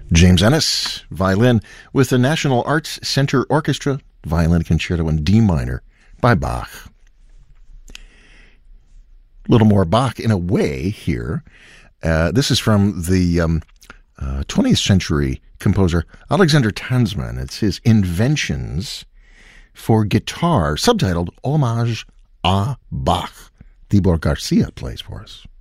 James Ennis, violin, with the National Arts Center Orchestra, Violin Concerto in D minor by Bach. A little more Bach in a way here. This is from the 20th century composer Alexander Tansman. It's his Inventions for Guitar, subtitled Hommage à Bach. Tibor Garcia plays for us.